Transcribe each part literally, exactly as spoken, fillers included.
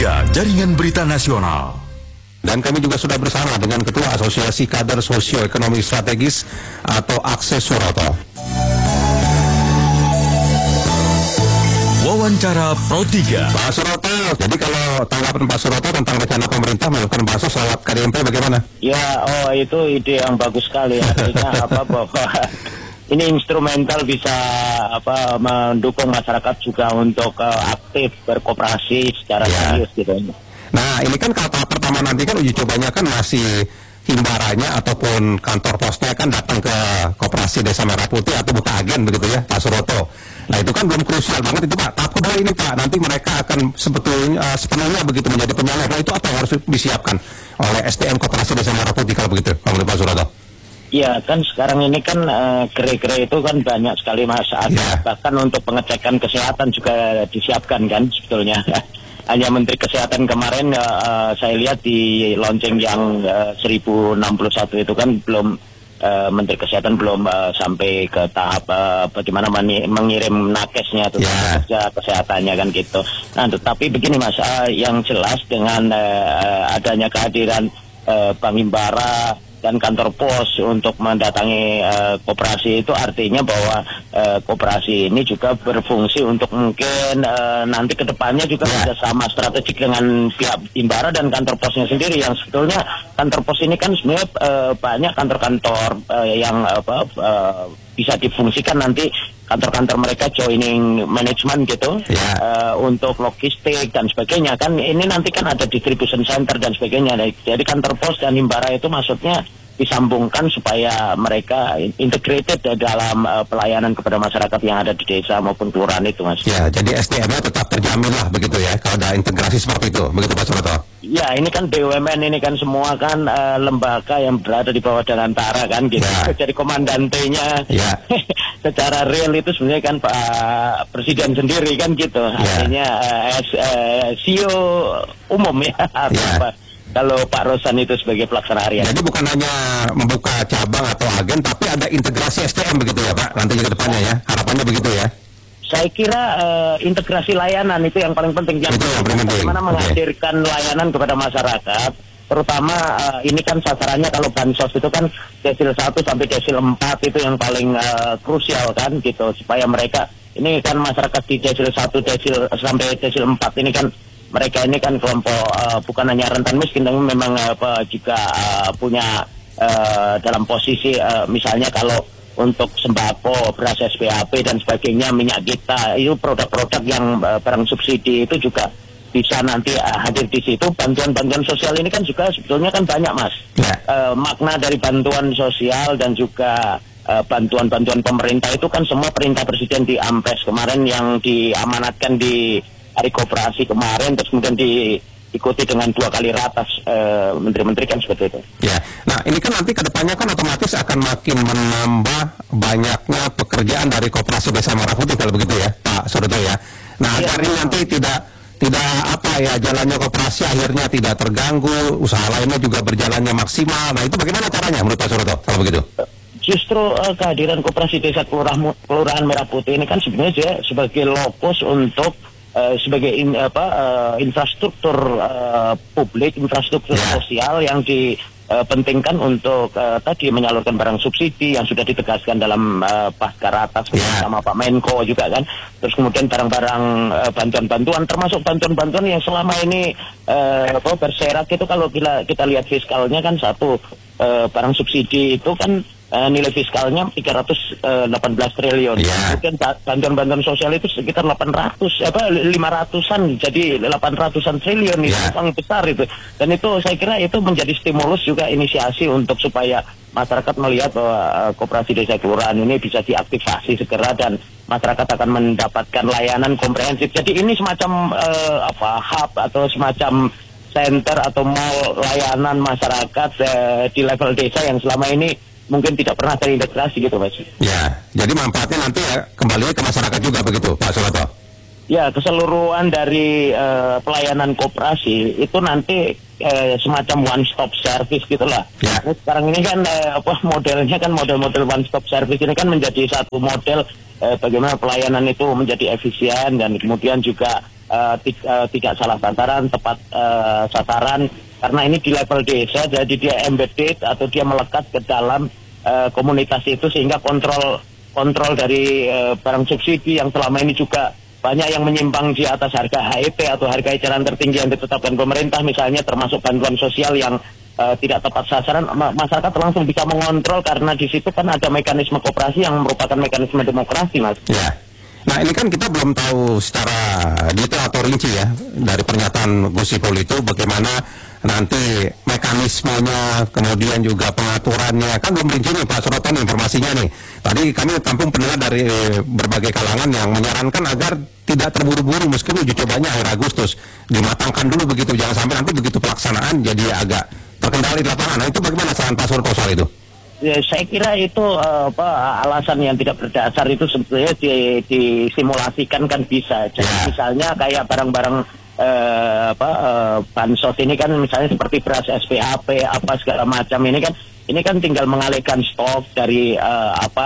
tiga Jaringan Berita Nasional. Dan kami juga sudah bersama dengan Ketua Asosiasi Kader Sosioekonomi Strategis atau Akses Suroto. Wawancara Pro tiga. Pak Suroto, jadi kalau tanggapan Pak Suroto tentang rencana pemerintah melakukan bansos lewat K D M P bagaimana? Ya, oh itu ide yang bagus sekali. Artinya apa bahwa ini instrumental bisa apa mendukung masyarakat juga untuk uh, aktif berkoperasi secara ya. serius gitu. Nah, ini kan kalau tahap pertama nanti kan uji cobanya kan masih himbaranya ataupun kantor posnya kan datang ke Koperasi Desa Merah Putih atau buka agen begitu ya, Pak Suroto. Nah, itu kan belum krusial banget itu Pak. Tahap kedua ini Pak, nanti mereka akan sebetulnya uh, sepenuhnya begitu menjadi penyalur. Nah, itu apa yang harus disiapkan oleh S D M Koperasi Desa Merah Putih kalau begitu, Pak Suroto? Iya, kan sekarang ini kan uh, gerai-gerai itu kan banyak sekali masalah. Ya. Bahkan untuk pengecekan kesehatan juga disiapkan kan sebetulnya. Hanya Menteri Kesehatan kemarin uh, saya lihat di lonceng yang uh, seribu enam puluh satu itu kan belum uh, Menteri Kesehatan belum uh, sampai ke tahap uh, bagaimana mengirim nakesnya atau yeah. kerja kesehatannya kan gitu. Nah, tetapi begini Mas, uh, yang jelas dengan uh, adanya kehadiran uh, Bank Himbara dan kantor pos untuk mendatangi uh, koperasi itu artinya bahwa uh, koperasi ini juga berfungsi untuk mungkin uh, nanti kedepannya juga ya. kerjasama strategik dengan pihak Himbara dan kantor posnya sendiri, yang sebetulnya kantor pos ini kan sebenarnya uh, banyak kantor-kantor uh, yang apa uh, bisa difungsikan nanti kantor-kantor mereka joining management gitu ya. uh, untuk logistik dan sebagainya kan, ini nanti kan ada distribution center dan sebagainya. Jadi kantor pos dan Himbara itu maksudnya disambungkan supaya mereka integrated dalam uh, pelayanan kepada masyarakat yang ada di desa maupun kelurahan itu Mas. Ya, jadi S D M-nya tetap terjamin lah begitu ya kalau ada integrasi seperti itu, begitu Pak Suroto? Ya, ini kan B U M N ini kan semua kan uh, lembaga yang berada di bawah Danantara kan gitu. Ya. Jadi komandantenya ya. Secara real itu sebenarnya kan Pak Presiden sendiri kan gitu. Ya. Artinya uh, uh, C E O umum ya. Ya. Kalau Pak Rosan itu sebagai pelaksana harian. Jadi bukan hanya membuka cabang atau agen, tapi ada integrasi S D M begitu ya Pak, nantinya ke depannya ya, harapannya begitu ya? Saya kira uh, integrasi layanan itu yang paling penting. Yang itu yang paling penting. Bagaimana okay. menghadirkan layanan kepada masyarakat, terutama uh, ini kan sasarannya kalau bansos itu kan desil satu sampai desil empat itu yang paling uh, krusial kan gitu, supaya mereka, ini kan masyarakat di desil satu desil sampai desil empat ini kan mereka ini kan kelompok uh, bukan hanya rentan miskin, tapi memang uh, juga uh, punya uh, dalam posisi uh, misalnya kalau untuk sembako, beras S P H P dan sebagainya, minyak kita, itu produk-produk yang uh, barang subsidi itu juga bisa nanti uh, hadir di situ. Bantuan-bantuan sosial ini kan juga sebetulnya kan banyak Mas. Ya. Uh, makna dari bantuan sosial dan juga uh, bantuan-bantuan pemerintah itu kan semua perintah Presiden di Ampres kemarin yang diamanatkan di Hari Koperasi kemarin, terus kemudian diikuti dengan dua kali ratas e, menteri-menteri kan seperti itu. Ya, nah ini kan nanti kedepannya kan otomatis akan makin menambah banyaknya pekerjaan dari Koperasi Desa Merah Putih kalau begitu ya, Pak Suroto ya. Nah, ya, agar ini nanti tidak tidak apa ya jalannya koperasi akhirnya tidak terganggu, usaha lainnya juga berjalannya maksimal. Nah itu bagaimana caranya menurut Pak Suroto kalau begitu? Justru uh, kehadiran Koperasi Desa Kelurahan, Kelurahan Merah Putih ini kan sebenarnya dia sebagai lokus untuk Uh, sebagai in, apa, uh, infrastruktur uh, publik, infrastruktur yeah. sosial yang dipentingkan uh, untuk uh, tadi menyalurkan barang subsidi yang sudah ditegaskan dalam uh, pasca ratas yeah. sama Pak Menko juga kan. Terus kemudian barang-barang uh, bantuan-bantuan, termasuk bantuan-bantuan yang selama ini uh, apa, berserak itu kalau kita, kita lihat fiskalnya kan satu uh, barang subsidi itu kan Uh, nilai fiskalnya tiga ratus delapan belas triliun. Yeah. Kemudian bantuan-bantuan sosial itu sekitar delapan ratus apa lima ratusan, jadi delapan ratusan triliun itu yeah. sangat besar itu. Dan itu saya kira itu menjadi stimulus juga, inisiasi untuk supaya masyarakat melihat bahwa uh, Koperasi Desa Kelurahan ini bisa diaktifasi segera dan masyarakat akan mendapatkan layanan komprehensif. Jadi ini semacam uh, apa hub atau semacam center atau mall layanan masyarakat uh, di level desa yang selama ini mungkin tidak pernah terintegrasi gitu Mas. Ya, jadi manfaatnya nanti ya kembali ke masyarakat juga begitu Pak Suroto? Ya, keseluruhan dari uh, pelayanan koperasi itu nanti uh, semacam one stop service gitulah. Ya. Nah, sekarang ini kan uh, apa modelnya kan model-model one stop service ini kan menjadi satu model uh, bagaimana pelayanan itu menjadi efisien dan kemudian juga uh, ti- uh, tidak salah sasaran, tepat uh, sasaran, karena ini di level desa, jadi dia embedded atau dia melekat ke dalam uh, komunitas itu, sehingga kontrol kontrol dari uh, barang subsidi yang selama ini juga banyak yang menyimpang di atas harga H E T atau harga eceran tertinggi yang ditetapkan pemerintah, misalnya termasuk bantuan sosial yang Uh, tidak tepat sasaran, ma- masyarakat langsung bisa mengontrol karena di situ kan ada mekanisme koperasi yang merupakan mekanisme demokrasi, Mas. Ya. Nah ini kan kita belum tahu secara detail atau rinci ya dari pernyataan Gus Ipul itu bagaimana nanti mekanismenya, kemudian juga pengaturannya, kan belum rinci nih Pak Suroto nih informasinya nih. Tadi kami tampung pendengar dari berbagai kalangan yang menyarankan agar tidak terburu-buru meskipun uji cobanya akhir Agustus, dimatangkan dulu begitu, jangan sampai nanti begitu pelaksanaan jadi agak terkendali di lapangan. Nah itu bagaimana saran Pak Suroto soal itu? Ya, saya kira itu uh, apa alasan yang tidak berdasar itu sebetulnya di, disimulasikan kan bisa. Jadi Ya. misalnya kayak barang-barang uh, apa uh, bansos ini kan misalnya seperti beras S P A P apa segala macam ini kan ini kan tinggal mengalihkan stok dari uh, apa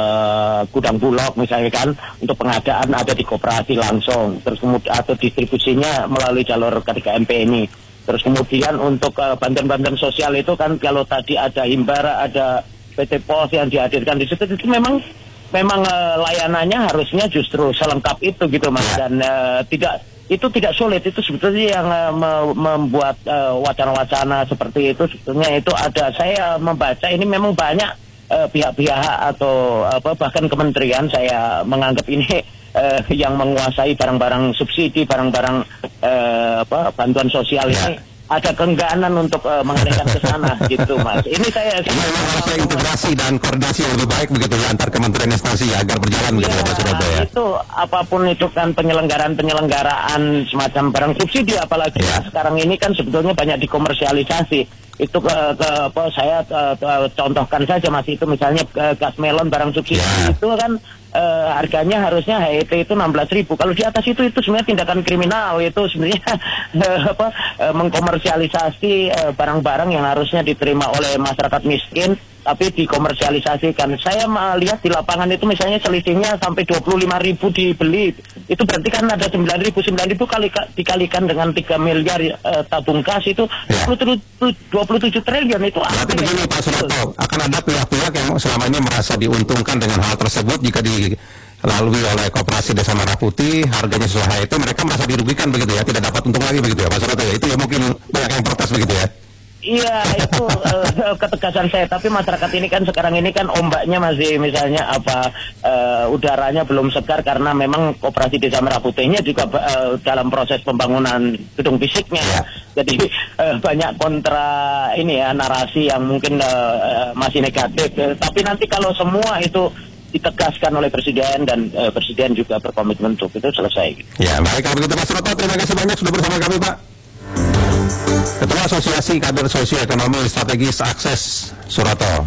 uh, gudang bulog misalnya kan untuk pengadaan ada di koperasi langsung, terus kemudian atau distribusinya melalui jalur K tiga M P ini. Terus kemudian untuk uh, bantuan-bantuan sosial itu kan kalau tadi ada Himbara, ada P T Pos yang dihadirkan di situ, itu memang memang uh, layanannya harusnya justru selengkap itu gitu Mas, dan uh, tidak itu tidak sulit, itu sebetulnya yang uh, me- membuat uh, wacana-wacana seperti itu sebetulnya itu ada. Saya membaca ini memang banyak uh, pihak-pihak atau apa bahkan kementerian saya menganggap ini Uh, yang menguasai barang-barang subsidi, barang-barang uh, apa bantuan sosial ini ada keengganan untuk uh, mengalihkan ke sana gitu Mas. Ini saya Ini memang harusnya integrasi dan koordinasi yang lebih baik begitu ya antar kementerian instansi agar berjalan begitu ya Pak Suroto ya. Itu apapun itu kan penyelenggaraan-penyelenggaraan semacam barang subsidi, apalagi Ya. sekarang ini kan sebetulnya banyak dikomersialisasi. Itu ke, ke apa saya ke, ke, contohkan saja Mas, itu misalnya ke gas melon barang subsidi Ya. itu kan eh, harganya harusnya H E T itu enam belas ribu. Kalau di atas itu itu sebenarnya tindakan kriminal, itu sebenarnya eh, apa eh, mengkomersialisasi eh, barang-barang yang harusnya diterima oleh masyarakat miskin tapi dikomersialisasikan. Saya melihat di lapangan itu misalnya selisihnya sampai dua puluh lima ribu dibeli. Itu berarti kan ada sembilan ribu, sembilan ribu kali dikalikan dengan tiga miliar eh, tabung kas itu Ya. dua puluh tujuh triliun itu apa? Berarti begini Pak Suroto, akan ada pihak-pihak yang selama ini merasa diuntungkan dengan hal tersebut jika dilalui oleh Koperasi Desa Merah Putih, harganya sesuai H E T, mereka merasa dirugikan begitu ya, tidak dapat untung lagi begitu ya Pak Suroto ya. Itu ya mungkin banyak yang protes begitu ya. Iya, itu uh, ketegasan saya. Tapi masyarakat ini kan sekarang ini kan ombaknya masih misalnya apa uh, udaranya belum segar karena memang Koperasi Desa Merah Putihnya juga uh, dalam proses pembangunan gedung fisiknya. Ya. Jadi uh, banyak kontra ini ya narasi yang mungkin uh, uh, masih negatif. Uh, tapi nanti kalau semua itu ditegaskan oleh Presiden dan uh, Presiden juga berkomitmen untuk itu selesai. Ya, baik kalau begitu Pak Suroto, terima kasih banyak sudah bersama kami Pak. Ketua Asosiasi Kader Sosioekonomi Strategis Akses Suroto.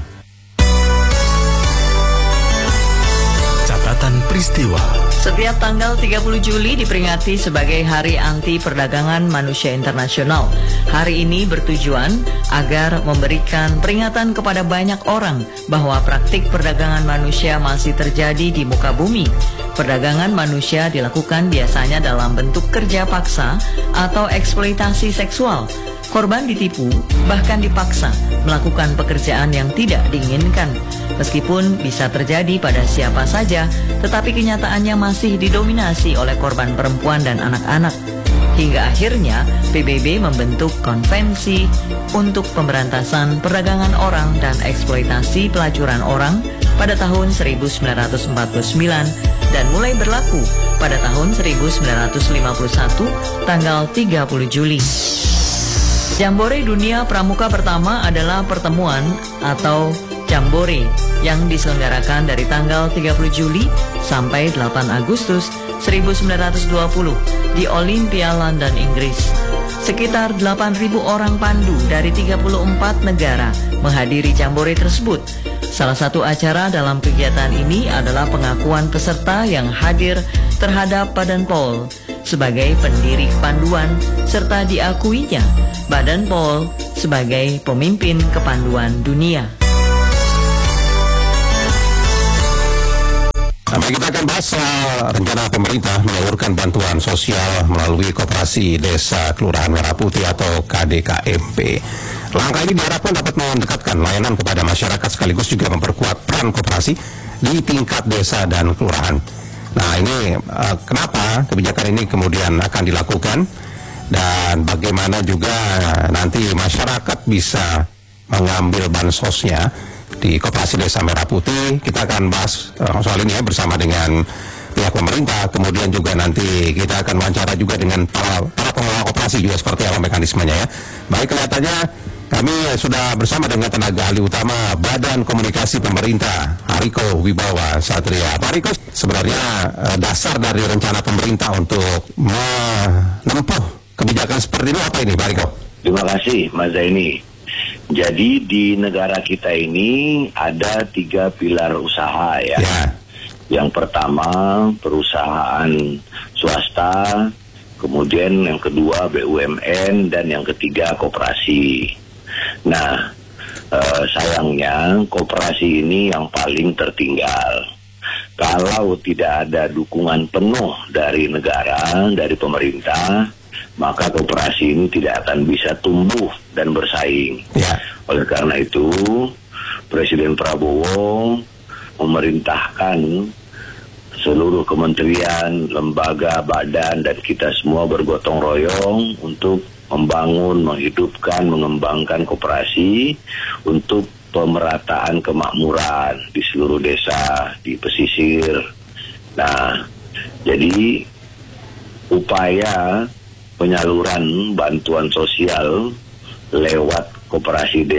Catatan peristiwa. Setiap tanggal tiga puluh Juli diperingati sebagai Hari Anti Perdagangan Manusia Internasional. Hari ini bertujuan agar memberikan peringatan kepada banyak orang bahwa praktik perdagangan manusia masih terjadi di muka bumi. Perdagangan manusia dilakukan biasanya dalam bentuk kerja paksa atau eksploitasi seksual. Korban ditipu, bahkan dipaksa melakukan pekerjaan yang tidak diinginkan. Meskipun bisa terjadi pada siapa saja, tetapi kenyataannya masih didominasi oleh korban perempuan dan anak-anak. Hingga akhirnya P B B membentuk Konvensi untuk Pemberantasan Perdagangan Orang dan Eksploitasi Pelacuran Orang pada tahun seribu sembilan ratus empat puluh sembilan dan mulai berlaku pada tahun seribu sembilan ratus lima puluh satu tanggal tiga puluh Juli. Jambore Dunia Pramuka pertama adalah pertemuan atau Jambore yang diselenggarakan dari tanggal tiga puluh Juli sampai delapan Agustus seribu sembilan ratus dua puluh di Olympia, London, Inggris. Sekitar delapan ribu orang pandu dari tiga puluh empat negara menghadiri Jambore tersebut. Salah satu acara dalam kegiatan ini adalah pengakuan peserta yang hadir terhadap Badan P O L sebagai pendiri kepanduan serta diakuinya Badan P O L sebagai pemimpin kepanduan dunia. Nah, mari kita akan bahas soal rencana pemerintah menyalurkan bantuan sosial melalui Koperasi Desa Kelurahan Merah Putih atau K D K M P. Langkah ini diharapkan dapat mendekatkan layanan kepada masyarakat sekaligus juga memperkuat peran koperasi di tingkat desa dan kelurahan. Nah, ini uh, kenapa kebijakan ini kemudian akan dilakukan dan bagaimana juga nanti masyarakat bisa mengambil bansosnya di Koperasi Desa Merah Putih. Kita akan bahas uh, soal ini ya bersama dengan pihak pemerintah, kemudian juga nanti kita akan wawancara juga dengan para, para pengelola koperasi juga seperti apa mekanismenya ya. Baik, kelihatannya kami sudah bersama dengan tenaga ahli utama Badan Komunikasi Pemerintah, Hariko Wibawa Satria. Pak Hariko, sebenarnya uh, dasar dari rencana pemerintah untuk menempuh kebijakan seperti ini apa ini, Pak Hariko? Terima kasih, Mas Zaini. Jadi di negara kita ini ada tiga pilar usaha ya. Ya. Yang pertama perusahaan swasta, kemudian yang kedua B U M N, dan yang ketiga koperasi. Nah, eh, sayangnya koperasi ini yang paling tertinggal. Kalau tidak ada dukungan penuh dari negara, dari pemerintah, maka koperasi ini tidak akan bisa tumbuh dan bersaing. Ya. Oleh karena itu, Presiden Prabowo memerintahkan seluruh kementerian, lembaga, badan, dan kita semua bergotong royong untuk membangun, menghidupkan, mengembangkan koperasi untuk pemerataan kemakmuran di seluruh desa, di pesisir. Nah, jadi upaya penyaluran bantuan sosial lewat koperasi desa